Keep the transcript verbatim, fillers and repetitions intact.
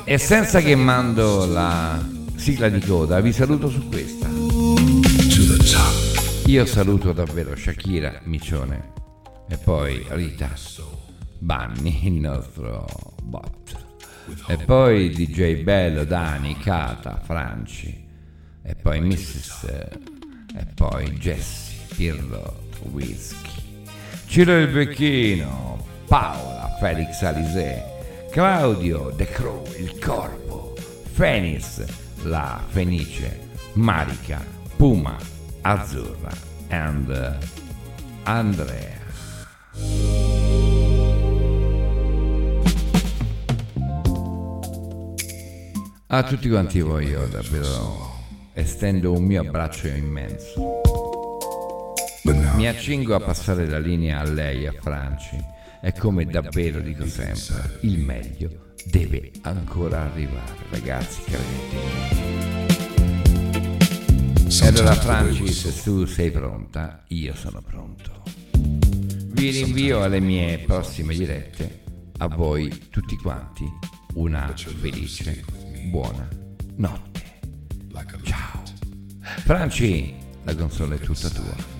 E senza che mando la sigla di coda, vi saluto su questa. Io saluto davvero Shakira, Micione, e poi Rita, Banni, il nostro bot, e poi D J Bello, Dani, Cata, Franci, e poi missus e poi Jesse, Pirlo, Whisky, Ciro il Becchino, Paola, Felix Alisè, Claudio, The Crow, il Corpo, Fenis, la Fenice, Marica, Puma, Azzurra and uh, Andrea. A tutti quanti voi io davvero estendo un mio abbraccio immenso. Mi accingo a passare la linea a lei, a Franci, e come davvero dico sempre, il meglio deve ancora arrivare, ragazzi, credetemi. E allora Franci, se tu sei pronta, io sono pronto. Vi rinvio alle mie prossime dirette. A voi tutti quanti una felice buona notte. Ciao. Franci, la console è tutta tua.